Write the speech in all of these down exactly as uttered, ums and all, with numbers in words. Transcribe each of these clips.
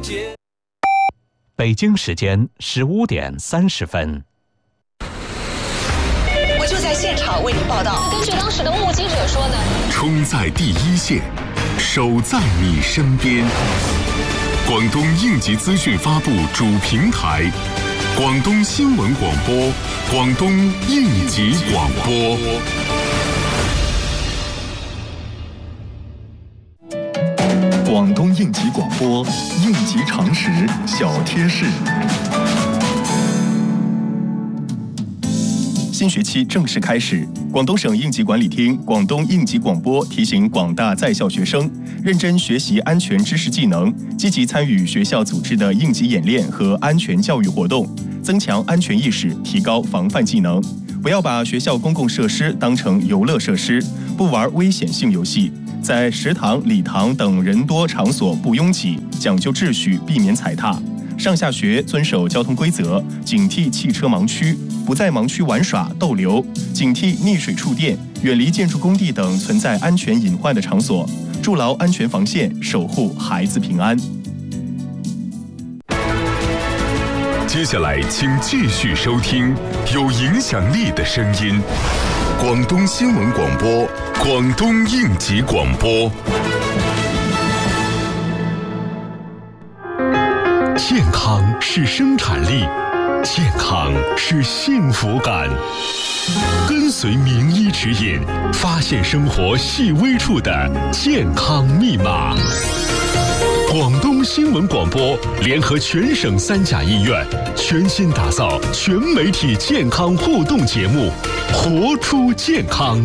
解。 北京时间十五点三十分。 我就在现场为您报道。 根据当时的目击者说呢， 冲在第一线，守在你身边。广东应急资讯发布主平台，广东新闻广播，广东应急广播。 广东应急广播，应急常识小贴士。新学期正式开始，广东省应急管理厅、广东应急广播提醒广大在校学生，认真学习安全知识技能，积极参与学校组织的应急演练和安全教育活动，增强安全意识，提高防范技能。不要把学校公共设施当成游乐设施，不玩危险性游戏。在食堂、礼堂等人多场所不拥挤，讲究秩序，避免踩踏。上下学遵守交通规则，警惕汽车盲区，不在盲区玩耍逗留，警惕溺水触电，远离建筑工地等存在安全隐患的场所，筑牢安全防线，守护孩子平安。 接下来，请继续收听有影响力的声音。广东新闻广播，广东应急广播。健康是生产力，健康是幸福感。跟随名医指引，发现生活细微处的健康密码。广东新闻广播联合全省三甲医院，全新打造全媒体健康互动节目，活出健康。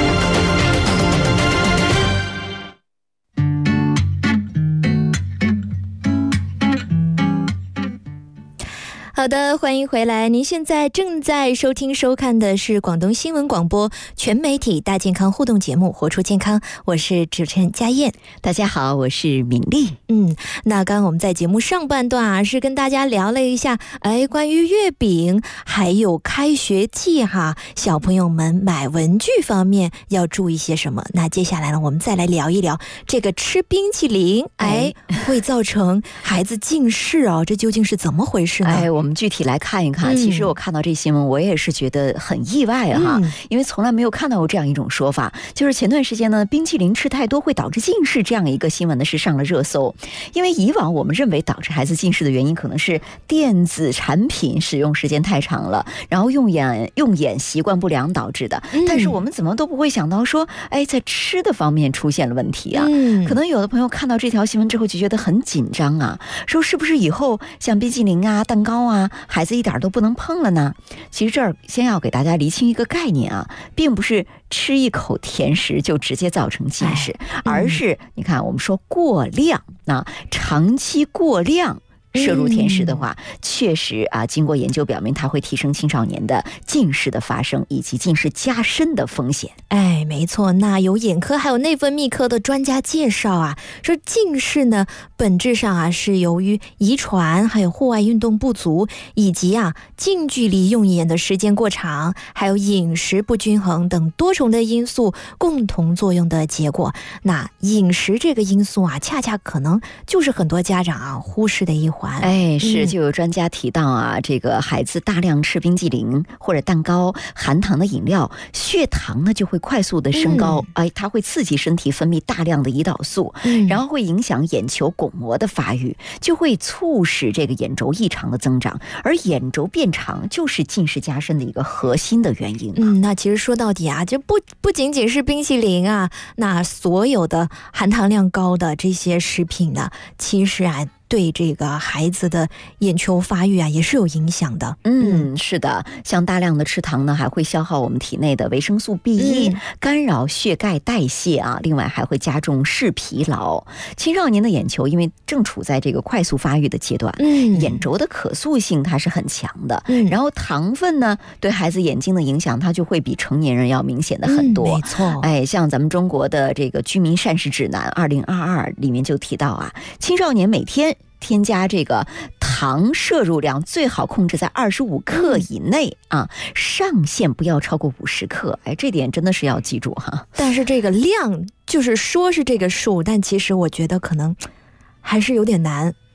好的，欢迎回来。您现在正在收听收看的是广东新闻广播全媒体大健康互动节目《活出健康》，我是主持人佳燕。 大家好，我是敏丽。 嗯，那刚刚我们在节目上半段啊，是跟大家聊了一下，哎，关于月饼，还有开学季哈，小朋友们买文具方面要注意些什么？那接下来呢，我们再来聊一聊这个吃冰淇淋，哎，会造成孩子近视哦，这究竟是怎么回事呢？ 哎，我们具体来看一看。其实我看到这新闻，我也是觉得很意外哈、嗯，因为从来没有看到过这样一种说法。就是前段时间呢，冰淇淋吃太多会导致近视这样一个新闻呢是上了热搜。因为以往我们认为导致孩子近视的原因可能是电子产品使用时间太长了，然后用眼用眼习惯不良导致的。但是我们怎么都不会想到说，哎，在吃的方面出现了问题啊。嗯、可能有的朋友看到这条新闻之后就觉得很紧张啊，说是不是以后像冰淇淋啊、蛋糕啊，孩子一点都不能碰了呢？其实这儿先要给大家厘清一个概念啊，并不是吃一口甜食就直接造成近视，哎嗯、而是你看我们说过量，那长期过量摄入甜食的话，嗯、确实啊，经过研究表明，它会提升青少年的近视的发生以及近视加深的风险。 哎，没错。那有眼科还有内分泌科的专家介绍啊，说近视呢，本质上啊是由于遗传、还有户外运动不足，以及啊近距离用眼的时间过长，还有饮食不均衡等多重的因素共同作用的结果。那饮食这个因素啊，恰恰可能就是很多家长啊忽视的一环。 哎，是，就有专家提到啊，嗯、这个孩子大量吃冰激凌或者蛋糕、含糖的饮料，血糖呢就会快速的升高，嗯、哎，它会刺激身体分泌大量的胰岛素，嗯、然后会影响眼球巩膜的发育，就会促使这个眼轴异常的增长，而眼轴变长就是近视加深的一个核心的原因、啊。 嗯，那其实说到底啊，就不不仅仅是冰淇淋啊，那所有的含糖量高的这些食品呢，其实啊，对这个孩子的眼球发育啊也是有影响的。 嗯，是的，像大量的吃糖呢，还会消耗我们体内的维生素 B 一、嗯、干扰血钙代谢啊，另外还会加重视疲劳。青少年的眼球因为正处在这个快速发育的阶段，嗯，眼轴的可塑性它是很强的，嗯，然后糖分呢对孩子眼睛的影响，它就会比成年人要明显的很多。嗯、没错，哎，像咱们中国的这个居民膳食指南二零二二里面就提到啊，青少年每天添加这个糖摄入量最好控制在二十五克以内、嗯、啊，上限不要超过五十克。哎，这点真的是要记住哈。 但是这个量就是说是这个数，但其实我觉得可能还是有点难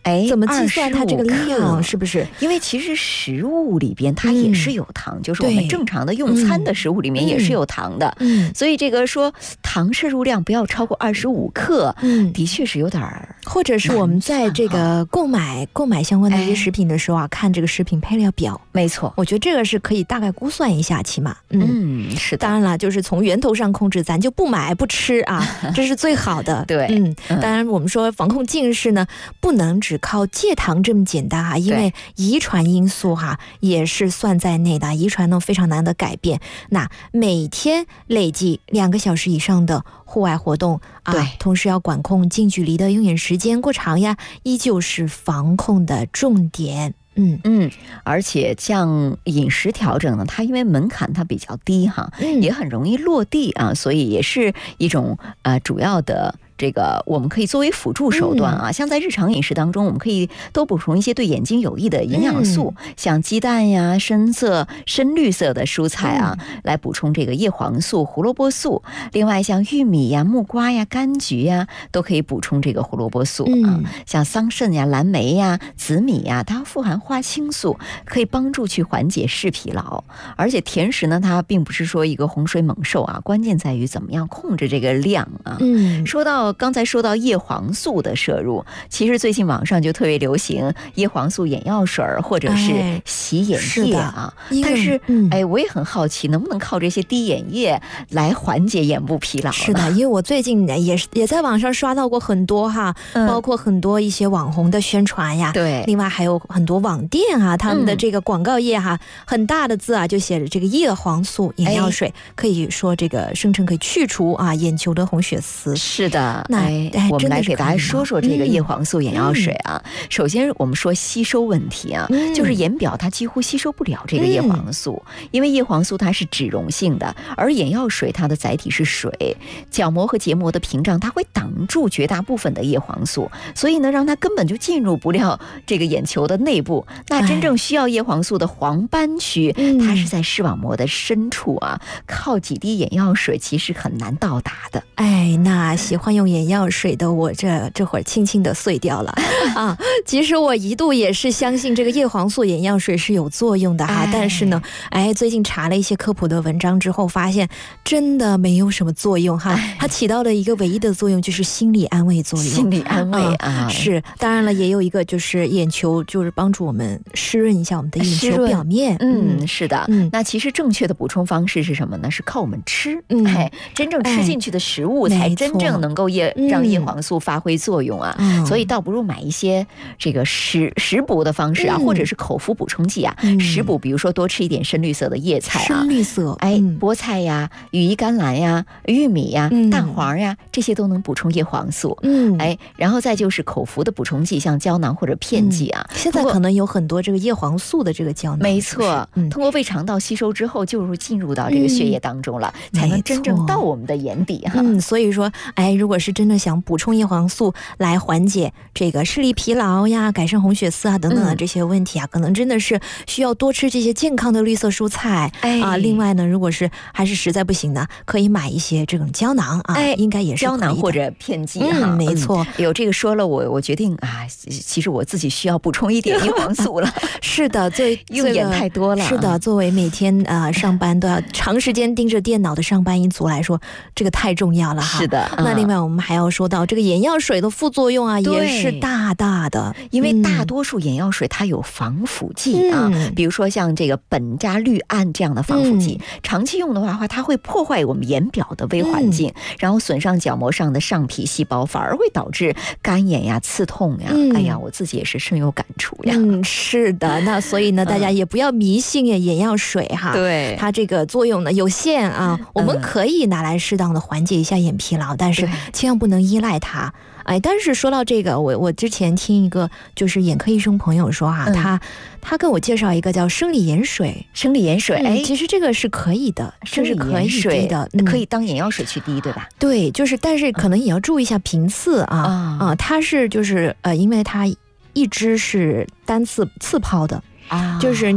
哎， 怎么计算它这个量？是不是？ 因为其实食物里边它也是有糖，嗯、就是我们正常的用餐的食物里面也是有糖的。嗯，所以这个说糖摄入量不要超过二十五克，嗯，的确是有点儿。 或者是我们在这个购买购买相关的一些食品的时候啊，哎、看这个食品配料表。 没错， 我觉得这个是可以大概估算一下，起码， 嗯，嗯是的。 当然了，就是从源头上控制，咱就不买不吃啊，这是最好的。 对， 嗯，当然我们说防控近视呢，不能只靠戒糖这么简单哈，因为遗传因素哈也是算在内的，遗传呢非常难得改变。那每天累计两个小时以上的户外活动啊， 对， 同时要管控近距离的用眼时间过长呀，依旧是防控的重点。嗯嗯，而且像饮食调整呢，它因为门槛它比较低哈，嗯、也很容易落地啊，所以也是一种呃主要的。这个我们可以作为辅助手段啊，嗯、像在日常饮食当中，我们可以多补充一些对眼睛有益的营养素，嗯、像鸡蛋呀、深色、深绿色的蔬菜啊，嗯、来补充这个叶黄素、胡萝卜素。另外，像玉米呀、木瓜呀、柑橘呀，都可以补充这个胡萝卜素啊。嗯、像桑葚呀、蓝莓呀、紫米呀，它富含花青素，可以帮助去缓解视疲劳。而且甜食呢，它并不是说一个洪水猛兽啊，关键在于怎么样控制这个量啊。嗯，说到。刚才说到叶黄素的摄入，其实最近网上就特别流行叶黄素眼药水或者是洗眼液啊。哎、但是，嗯、哎，我也很好奇，能不能靠这些滴眼液来缓解眼部疲劳？ 是的，因为我最近也是也在网上刷到过很多哈，嗯、包括很多一些网红的宣传呀， 对， 另外还有很多网店啊，他们的这个广告页哈，嗯、很大的字啊，就写着这个叶黄素眼药水，哎、可以说这个声称可以去除啊眼球的红血丝。 是的。那、哎、我们来给大家说说这个叶黄素眼药水啊。嗯、首先，我们说吸收问题啊，嗯、就是眼表它几乎吸收不了这个叶黄素，嗯、因为叶黄素它是脂溶性的，而眼药水它的载体是水，角膜和结膜的屏障它会挡住绝大部分的叶黄素，所以呢，让它根本就进入不了这个眼球的内部。那真正需要叶黄素的黄斑区，哎、它是在视网膜的深处啊，靠几滴眼药水其实很难到达的。 哎，那喜欢用眼药水的我这这会儿轻轻的碎掉了啊！其实我一度也是相信这个叶黄素眼药水是有作用的哈，哎、但是呢，哎，最近查了一些科普的文章之后，发现真的没有什么作用哈。哎、它起到的一个唯一的作用就是心理安慰作用， 心理安慰啊， 啊是。当然了，也有一个就是眼球，就是帮助我们湿润一下我们的眼球表面。 嗯，嗯是的。嗯，那其实正确的补充方式是什么呢？是靠我们吃，嗯，哎，真正吃进去的食物才真正能够叶让叶黄素发挥作用啊。嗯、所以倒不如买一些这个食食补的方式啊，嗯、或者是口服补充剂啊。嗯、食补，比如说多吃一点深绿色的叶菜啊， 深绿色， 哎，嗯、菠菜呀、羽衣甘蓝呀、玉米呀、嗯、蛋黄呀，这些都能补充叶黄素。嗯，哎，然后再就是口服的补充剂，像胶囊或者片剂啊。 嗯、现在可能有很多这个叶黄素的这个胶囊， 没错，嗯、通过胃肠道吸收之后，就是进入到这个血液当中了，嗯、才能真正到我们的眼底哈。 嗯，所以说，哎，如果是真的想补充叶黄素来缓解这个视力疲劳呀、改善红血丝啊等等的这些问题啊，嗯、可能真的是需要多吃这些健康的绿色蔬菜。哎啊，另外呢，如果是还是实在不行呢，可以买一些这种胶囊啊，哎、应该也是胶囊或者片剂哈。 嗯，没错， 嗯、有这个说了，我我决定啊，其实我自己需要补充一点叶黄素了。 是的，最用眼太多了。 是的，作为每天啊、呃、上班都要长时间盯着电脑的上班一族来说，这个太重要了哈。 是的， 那另外我们还要说到这个眼药水的副作用啊，也是大大的， 因为大多数眼药水它有防腐剂啊，嗯、比如说像这个苯加氯胺这样的防腐剂，嗯、长期用的话，它会破坏我们眼表的微环境，嗯、然后损伤角膜上的上皮细胞，反而会导致干眼呀、刺痛呀。嗯、哎呀，我自己也是深有感触呀。 嗯，是的，那所以呢，大家也不要迷信眼药水哈， 对， 它这个作用呢有限啊，我们可以拿来适当的缓解一下眼疲劳，但是千万不能依赖它。哎，但是说到这个，我我之前听一个就是眼科医生朋友说啊，嗯、他他跟我介绍一个叫生理盐水， 生理盐水，哎、 嗯，其实这个是可以的， 生理盐水的，嗯、可以当眼药水去滴，对吧？ 对，就是但是可能也要注意一下频次啊啊、嗯，它是就是呃，因为它一支是单次次泡的啊，就是您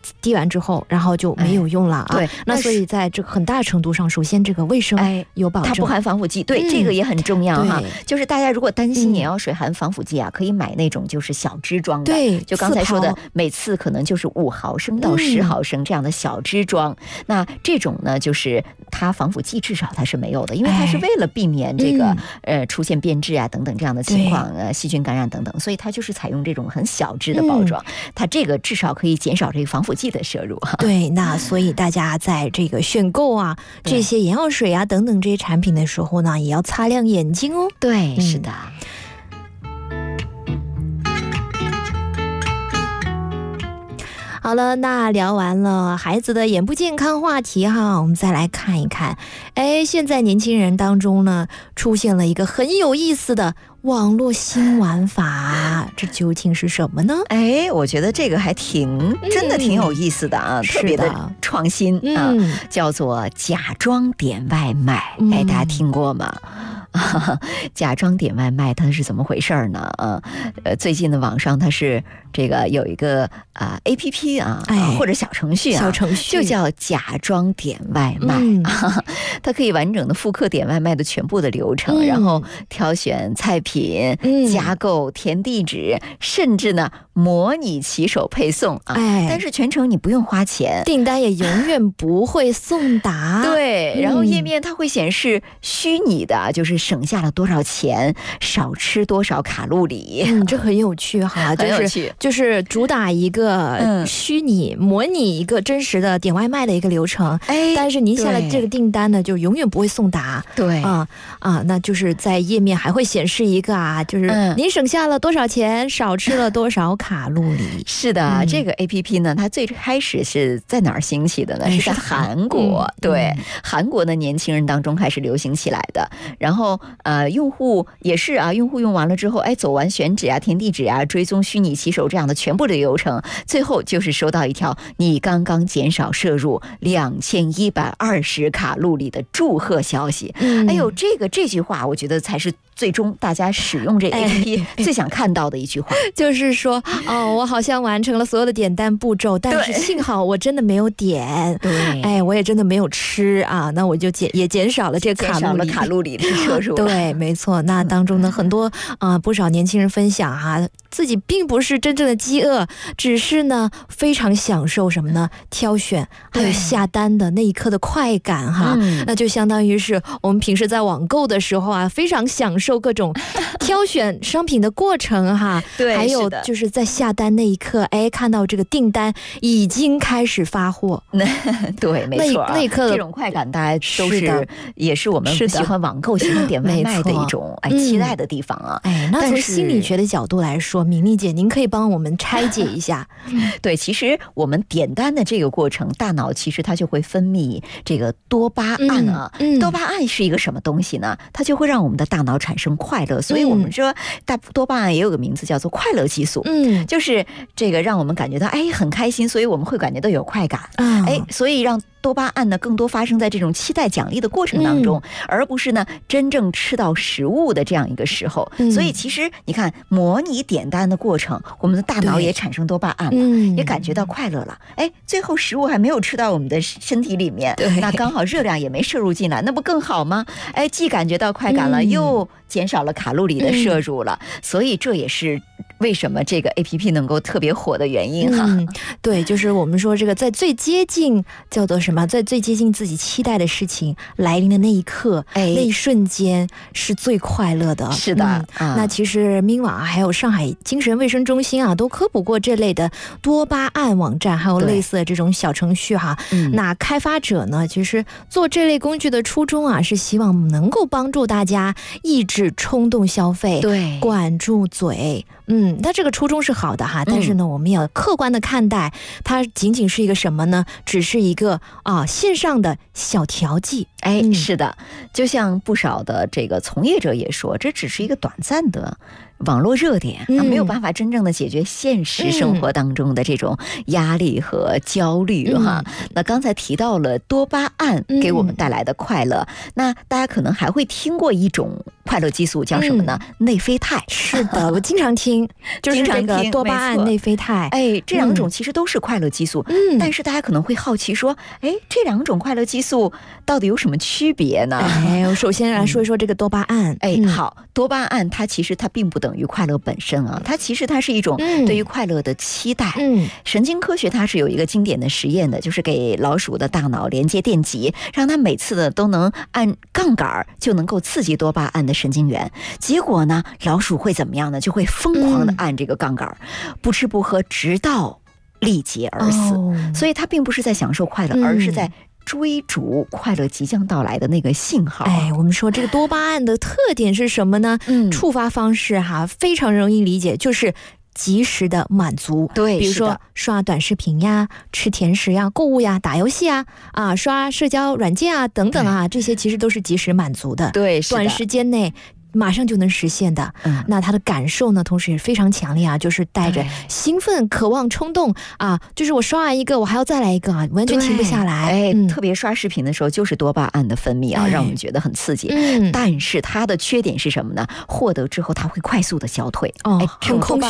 滴完之后，然后就没有用了啊。 哎、对， 那所以在这个很大程度上，首先这个卫生有保证， 它不含防腐剂，对、嗯，这个也很重要哈。就是大家如果担心眼药水含防腐剂啊，嗯、可以买那种就是小支装的， 对， 就刚才说的，每次可能就是五毫升到十毫升这样的小支装。嗯、那这种呢，就是它防腐剂至少它是没有的，因为它是为了避免这个、哎、呃出现变质啊等等这样的情况，呃细菌感染等等，所以它就是采用这种很小支的包装，嗯、它这个至少可以减少这个防腐剂的摄入。 对，那所以大家在这个选购啊这些眼药水啊等等这些产品的时候呢，也要擦亮眼睛哦。 对，是的。 好了，那聊完了孩子的眼部健康话题哈，我们再来看一看，哎，现在年轻人当中呢，出现了一个很有意思的网络新玩法，这究竟是什么呢？ 哎，我觉得这个还挺真的挺有意思的啊，嗯、特别的创新啊、嗯，叫做假装点外卖。嗯、哎，大家听过吗？啊、假装点外卖它是怎么回事呢？啊，呃，最近的网上它是这个有一个啊 A P P 啊，哎、或者小程序啊， 小程序就叫假装点外卖、嗯啊，它可以完整的复刻点外卖的全部的流程，嗯、然后挑选菜品、嗯、加购、填地址，甚至呢模拟骑手配送啊。哎，但是全程你不用花钱， 订单也永远不会送达。 对，然后页面它会显示虚拟的，就是省下了多少钱，少吃多少卡路里。 嗯，这很有趣哈， 很有趣， 就是、就是主打一个虚拟、嗯、模拟一个真实的点外卖的一个流程。哎，但是您下了这个订单呢，就永远不会送达。 对啊啊，那就是在页面还会显示一个啊，就是您省下了多少钱，少吃了多少卡路里。 是的、嗯，这个 A P P 呢，它最开始是在哪儿兴起的呢？是在韩国。嗯、对、嗯，韩国的年轻人当中开始流行起来的。然后呃，用户也是啊，用户用完了之后，哎，走完选址啊、填地址啊、追踪虚拟骑手这样的全部的流程，最后就是收到一条你刚刚减少摄入两千一百二十卡路里的祝贺消息。嗯、哎呦，这个这句话，我觉得才是最终大家使用这 A P P 最想看到的一句话， 哎、就是说，哦，我好像完成了所有的点单步骤，但是幸好我真的没有点， 对， 哎，我也真的没有吃啊，那我就减也减少了这个卡路里， 卡路里的摄入。 对，没错。那当中呢，很多啊、呃、不少年轻人分享哈、啊，自己并不是真正的饥饿，只是呢非常享受什么呢？挑选还有下单的那一刻的快感哈。嗯、那就相当于是我们平时在网购的时候啊，非常享受各种挑选商品的过程哈。对，还有就是在下单那一刻，哎，看到这个订单已经开始发货。 对，没错、啊， 那一刻这种快感，大家都是, 是也是我们喜欢网购、喜欢点外卖的一种哎期待的地方啊。 哎，那从心理学的角度来说，敏丽姐，您可以帮我们拆解一下。 对，其实我们点单的这个过程，大脑其实它就会分泌这个多巴胺啊。嗯嗯、多巴胺是一个什么东西呢？它就会让我们的大脑产生快乐，所以我们说大多巴胺也有个名字叫做快乐激素。嗯，就是这个让我们感觉到哎很开心，所以我们会感觉到有快感。嗯、哎，所以让多巴胺呢更多发生在这种期待奖励的过程当中、嗯、而不是呢真正吃到食物的这样一个时候、嗯、所以其实你看模拟点单的过程，我们的大脑也产生多巴胺了、嗯、也感觉到快乐了。哎，最后食物还没有吃到我们的身体里面，那刚好热量也没摄入进来，那不更好吗？哎，既感觉到快感了、嗯、又减少了卡路里的摄入了、嗯、所以这也是为什么这个 A P P 能够特别火的原因哈、嗯。 对，就是我们说这个在最接近叫做什么，在最接近自己期待的事情来临的那一刻，哎，那一瞬间是最快乐的。 是的、嗯嗯、那其实明网还有上海精神卫生中心啊都科普过这类的多巴胺网站，还有类似的这种小程序哈。那开发者呢，其实做这类工具的初衷啊，是希望能够帮助大家抑制冲动消费，对，管住嘴。嗯，那这个初衷是好的哈，但是呢，我们要客观的看待，它仅仅是一个什么呢？只是一个啊线上的小调剂。 哎、嗯，是的，就像不少的这个从业者也说，这只是一个短暂的网络热点， 嗯啊、没有办法真正的解决现实生活当中的这种压力和焦虑哈。 嗯、 那刚才提到了多巴胺给我们带来的快乐，嗯、那大家可能还会听过一种快乐激素，叫什么呢？嗯、内啡肽。 是的，我经常听，就是这个多巴胺、内啡肽。 哎，这两种其实都是快乐激素，嗯，但是大家可能会好奇说，哎，这两种快乐激素到底有什么区别呢？ 哎，我首先来说一说这个多巴胺。 哎，嗯、好，多巴胺它其实它并不等于快乐本身啊，它其实它是一种对于快乐的期待。嗯，神经科学它是有一个经典的实验的，就是给老鼠的大脑连接电极，让它每次的都能按杠杆就能够刺激多巴胺的神经元。结果呢，老鼠会怎么样呢？就会疯狂的按这个杠杆，嗯、不吃不喝，直到力竭而死。哦、所以它并不是在享受快乐，嗯、而是在追逐快乐即将到来的那个信号。 哎，我们说这个多巴胺的特点是什么呢？嗯，触发方式哈非常容易理解，就是及时的满足。 对， 比如说刷短视频呀、吃甜食呀、购物呀、打游戏啊、啊刷社交软件啊等等啊，这些其实都是及时满足的。 对， 短时间内马上就能实现的。嗯，那他的感受呢，同时也非常强烈啊，就是带着兴奋、渴望、冲动啊，就是我刷完一个，我还要再来一个啊，完全停不下来。 哎，嗯、特别刷视频的时候，就是多巴胺的分泌啊，哎、让我们觉得很刺激。嗯，但是它的缺点是什么呢？获得之后，它会快速的消退。 哦， 哎， 很空